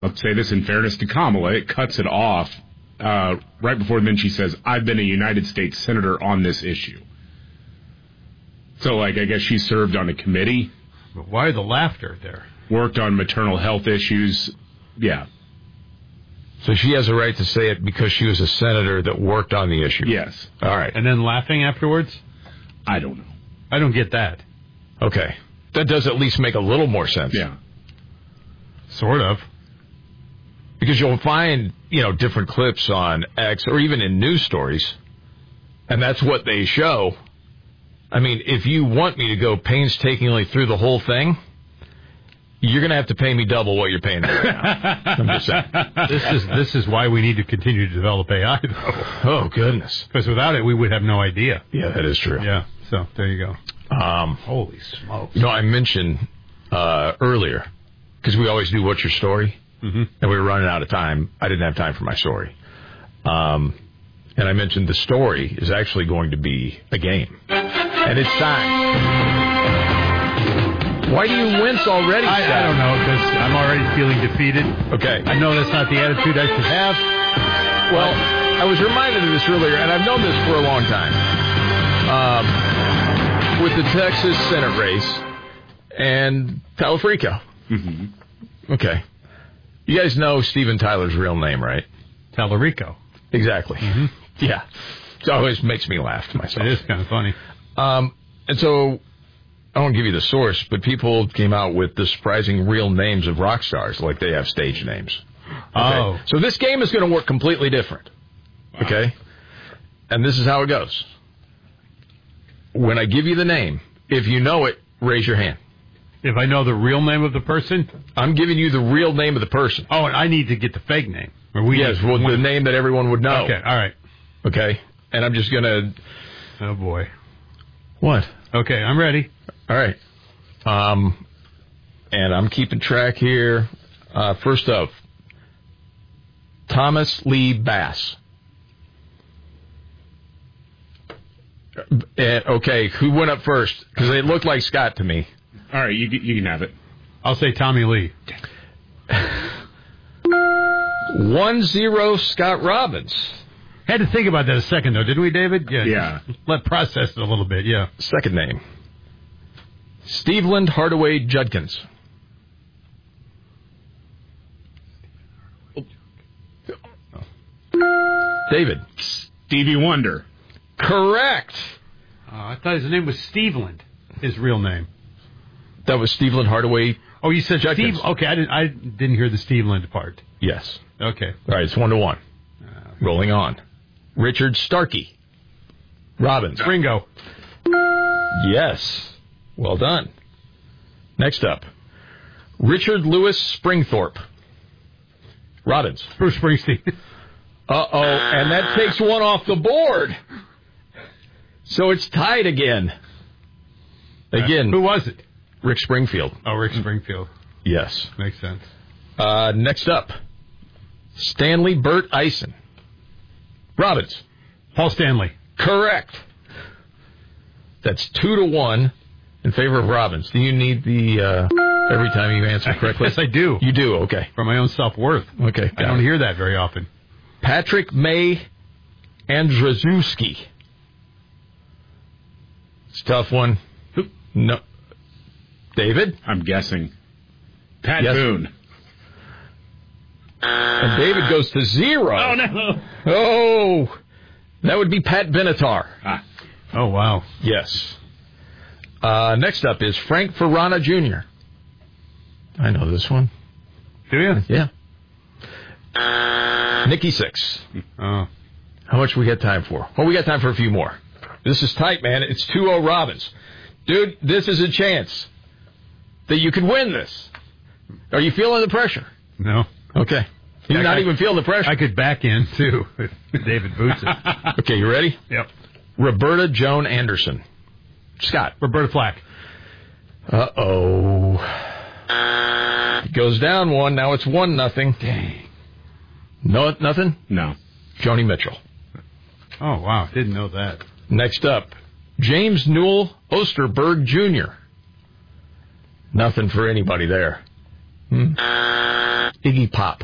Let's say this in fairness to Kamala, it cuts it off right before then she says, I've been a United States Senator on this issue. So, I guess she served on a committee. But why the laughter there? Worked on maternal health issues. Yeah. So she has a right to say it because she was a senator that worked on the issue? Yes. All right. And then laughing afterwards? I don't know. I don't get that. Okay. That does at least make a little more sense. Yeah. Sort of. Because you'll find, different clips on X or even in news stories, and that's what they show. I mean, if you want me to go painstakingly through the whole thing, you're going to have to pay me double what you're paying me right now. I'm just saying. This is why we need to continue to develop AI, though. Oh, goodness. Because without it, we would have no idea. Yeah, that is true. Yeah, so there you go. Holy smokes. I mentioned earlier, because we always do What's Your Story? Mm-hmm. And we were running out of time. I didn't have time for my story. And I mentioned the story is actually going to be a game. And it's time. Why do you wince already, Scott? I don't know, because I'm already feeling defeated. Okay. I know that's not the attitude I should have. Well, I was reminded of this earlier, and I've known this for a long time. With the Texas Senate race and Talafrico. Mm-hmm. Okay. You guys know Steven Tyler's real name, right? Talarico. Exactly. Mm-hmm. Yeah. It always makes me laugh to myself. It is kind of funny. And so, I won't give you the source, but people came out with the surprising real names of rock stars, like they have stage names. Okay? Oh. So this game is going to work completely different. Wow. Okay? And this is how it goes. When I give you the name, if you know it, raise your hand. If I know the real name of the person? I'm giving you the real name of the person. Oh, and I need to get the fake name. The name that everyone would know. Okay, all right. Okay? And I'm just going to... Oh, boy. What? Okay, I'm ready. All right. And I'm keeping track here. First up, Thomas Lee Bass. Okay, who went up first? Because they looked like Scott to me. All right, you can have it. I'll say Tommy Lee. 1-0 Scott Robbins. Had to think about that a second, though, didn't we, David? Yeah. Let process it a little bit, yeah. Second name. Steveland Hardaway Judkins. David. Stevie Wonder. Correct. I thought his name was Steveland, his real name. That was Steveland Hardaway. Oh, you said Judkins. Steve? Okay, I didn't hear the Steveland part. Yes. Okay. All right, it's 1-1. Rolling on. Richard Starkey. Robbins. Ringo. Yes. Well done. Next up. Richard Lewis Springthorpe. Robbins. Bruce Springsteen. Uh-oh, and that takes one off the board. So it's tied again. Again. Who was it? Rick Springfield. Oh, Rick Springfield. Yes. Makes sense. Next up. Stanley Burt Eisen. Robbins. Paul Stanley. Correct. That's 2-1 in favor of Robbins. Do you need the every time you answer correctly? Yes, I do. You do, okay. For my own self-worth. Okay. I don't hear that very often. Patrick May Andrzejewski. It's a tough one. No. David? I'm guessing. Pat Yes. Boone. And David goes to 0. Oh, no. Oh, that would be Pat Benatar. Ah. Oh, wow. Yes. Next up is Frank Ferrana Jr. I know this one. Do you? Yeah. Nikki Sixx. Oh. How much we got time for? Well, we got time for a few more. This is tight, man. It's 2-0 Robbins. Dude, this is a chance that you could win this. Are you feeling the pressure? No. Okay. You're not even feeling the pressure. I could back in, too, if David boots it. Okay, you ready? Yep. Roberta Joan Anderson. Scott. Roberta Flack. Uh-oh. It goes down 1. Now it's 1-0. Dang. No, nothing? No. Joni Mitchell. Oh, wow. Didn't know that. Next up, James Newell Osterberg Jr. Nothing for anybody there. Iggy Pop.